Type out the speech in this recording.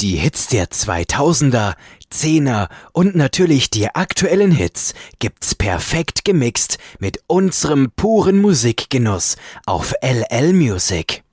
Die Hits der 2000er, 10er und natürlich die aktuellen Hits gibt's perfekt gemixt mit unserem puren Musikgenuss auf LL Music.